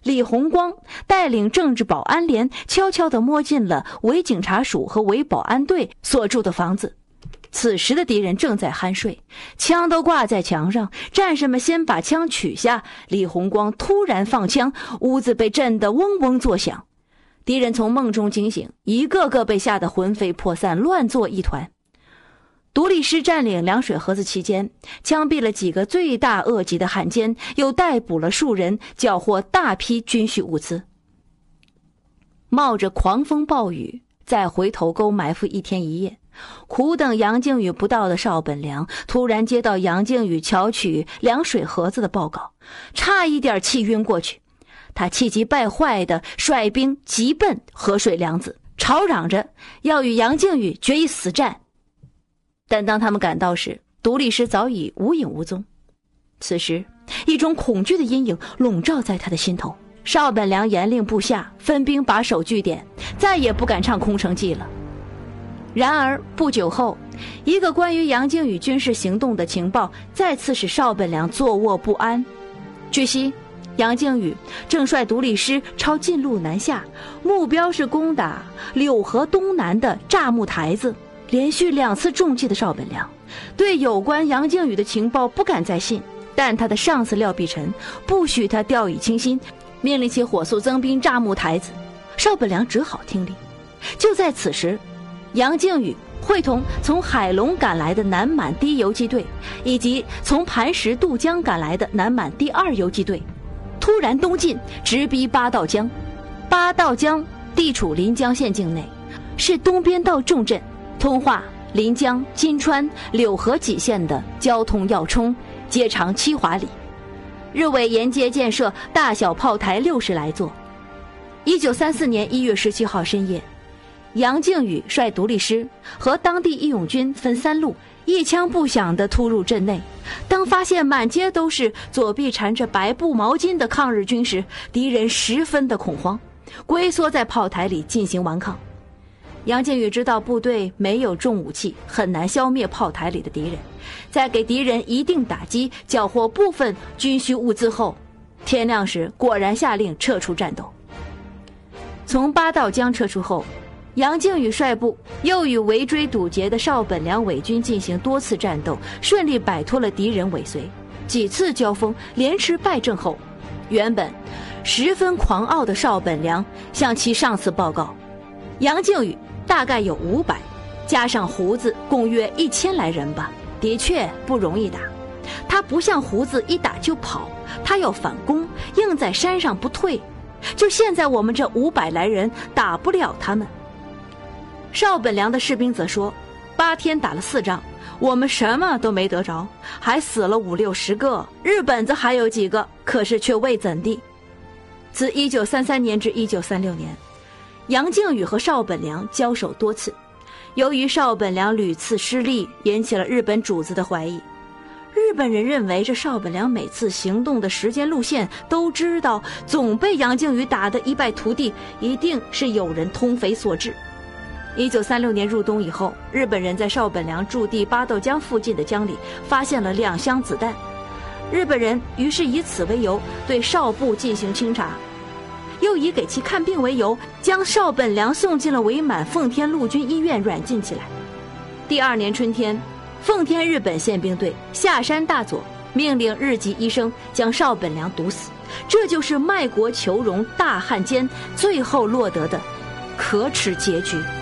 李洪光带领政治保安连悄悄地摸进了伪警察署和伪保安队所住的房子。此时的敌人正在酣睡，枪都挂在墙上，战士们先把枪取下，李洪光突然放枪，屋子被震得嗡嗡作响。敌人从梦中惊醒，一个个被吓得魂飞魄散，乱作一团。独立师占领凉水河子期间，枪毙了几个罪大恶极的汉奸，又逮捕了数人，缴获大批军需物资。冒着狂风暴雨，在回头沟埋伏1天1夜，苦等杨靖宇不到的邵本良突然接到杨靖宇巧取凉水河子的报告，差一点气晕过去。他气急败坏地率兵急奔河水梁子，吵嚷着要与杨靖宇决一死战。但当他们赶到时，独立师早已无影无踪。此时一种恐惧的阴影笼罩在他的心头。邵本良严令部下分兵把守据点，再也不敢唱空城计了。然而不久后，一个关于杨靖宇军事行动的情报再次使邵本良坐卧不安。据悉，杨靖宇正率独立师抄近路南下，目标是攻打柳河东南的乍木台子。连续2次中计的邵本良对有关杨靖宇的情报不敢再信，但他的上司廖必臣不许他掉以轻心，命令其火速增兵乍木台子。邵本良只好听令。就在此时，杨靖宇会同从海龙赶来的南满第1游击队以及从磐石渡江赶来的南满第2游击队突然东进，直逼八道江。八道江地处临江县境内，是东边道重镇，通化、临江、金川、柳河几县的交通要冲，街长7华里。日伪沿街建设大小炮台60来座。1934年1月17号深夜，杨靖宇率独立师和当地义勇军分3路，一枪不响地突入镇内。当发现满街都是左臂缠着白布毛巾的抗日军时，敌人十分的恐慌，龟缩在炮台里进行顽抗。杨靖宇知道部队没有重武器，很难消灭炮台里的敌人，在给敌人一定打击，缴获部分军需物资后，天亮时果然下令撤出战斗。从八道江撤出后，杨靖宇率部又与围追堵截的邵本良伪军进行多次战斗，顺利摆脱了敌人尾随。几次交锋连吃败阵后，原本十分狂傲的邵本良向其上司报告，杨靖宇大概有500，加上胡子共约1000来人吧，的确不容易打。他不像胡子一打就跑，他要反攻，硬在山上不退。就现在我们这500来人打不了他们。邵本良的士兵则说，8天打了4仗，我们什么都没得着，还死了50、60个，日本子还有几个，可是却未怎地。自1933年至1936年，杨靖宇和邵本良交手多次，由于邵本良屡次失利，引起了日本主子的怀疑。日本人认为这邵本良每次行动的时间路线都知道，总被杨靖宇打得一败涂地，一定是有人通匪所致。1936年入冬以后，日本人在邵本良驻地八道江附近的江里发现了2箱子弹，日本人于是以此为由对邵部进行清查，又以给其看病为由，将邵本良送进了伪满奉天陆军医院软禁起来。第2年春天，奉天日本宪兵队下山大佐命令日籍医生将邵本良毒死，这就是卖国求荣大汉奸最后落得的可耻结局。